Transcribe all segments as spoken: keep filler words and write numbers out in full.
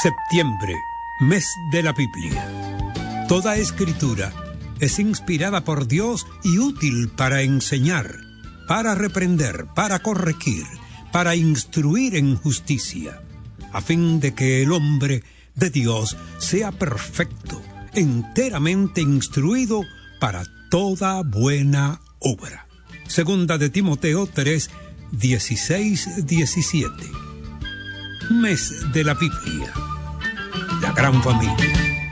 Septiembre, mes de la Biblia. Toda escritura es inspirada por Dios y útil para enseñar, para reprender, para corregir, para instruir en justicia, a fin de que el hombre de Dios sea perfecto, enteramente instruido para toda buena obra. Segunda de Timoteo tres, dieciséis, diecisiete. Mes de la Biblia. La gran familia.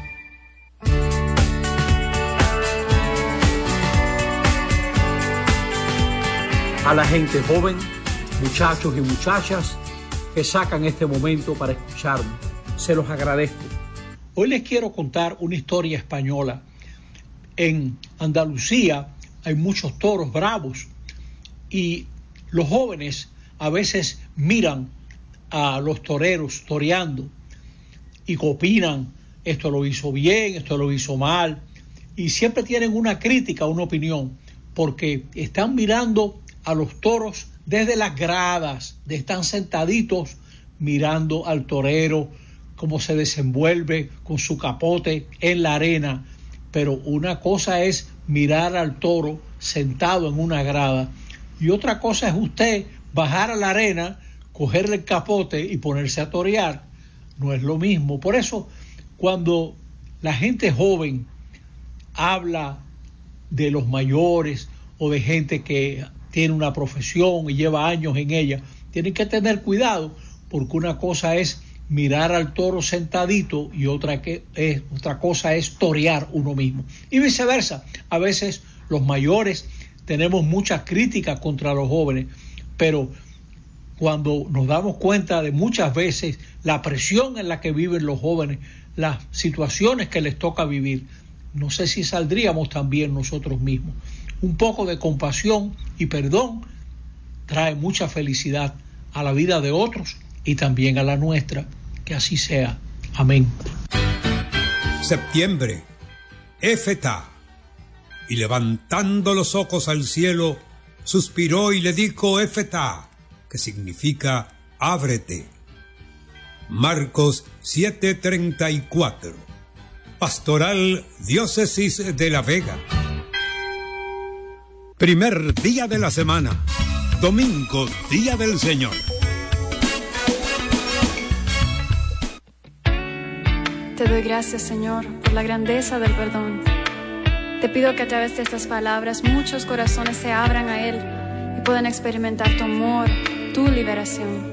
A la gente joven, muchachos y muchachas que sacan este momento para escucharme, se los agradezco. Hoy les quiero contar una historia española. En Andalucía hay muchos toros bravos y los jóvenes a veces miran a los toreros toreando y opinan, esto lo hizo bien, esto lo hizo mal, y siempre tienen una crítica, una opinión, porque están mirando a los toros desde las gradas, están sentaditos mirando al torero, cómo se desenvuelve con su capote en la arena. Pero una cosa es mirar al toro sentado en una grada y otra cosa es usted bajar a la arena, cogerle el capote y ponerse a torear. No es lo mismo. Por eso, cuando la gente joven habla de los mayores o de gente que tiene una profesión y lleva años en ella, tienen que tener cuidado, porque una cosa es mirar al toro sentadito y otra, que es, otra cosa es torear uno mismo. Y viceversa, a veces los mayores tenemos muchas críticas contra los jóvenes, pero cuando nos damos cuenta de muchas veces la presión en la que viven los jóvenes, las situaciones que les toca vivir, no sé si saldríamos también nosotros mismos. Un poco de compasión y perdón trae mucha felicidad a la vida de otros y también a la nuestra. Que así sea. Amén. Septiembre, Éfeta. Y levantando los ojos al cielo, suspiró y le dijo Éfeta, que significa ábrete. Marcos siete treinta y cuatro. Pastoral Diócesis de La Vega. Primer día de la semana. Domingo, día del Señor. Te doy gracias, Señor, por la grandeza del perdón. Te pido que a través de estas palabras muchos corazones se abran a Él y puedan experimentar tu amor, tu liberación.